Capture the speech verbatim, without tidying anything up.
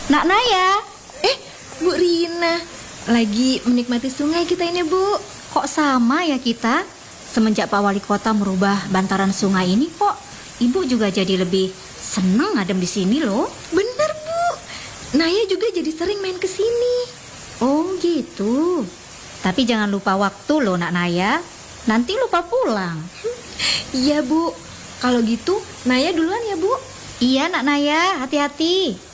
Nak Naya. Eh, Bu Rina, lagi menikmati sungai kita ini, Bu. Kok sama ya kita? Semenjak Pak Wali Kota merubah bantaran sungai ini, kok Ibu juga jadi lebih seneng adem di sini loh. Bener, Bu. Naya juga jadi sering main ke sini. Oh gitu. Tapi jangan lupa waktu loh Nak Naya. Nanti lupa pulang. Iya, Bu. Kalau gitu, Naya duluan ya, Bu. Iya Nak Naya, hati-hati.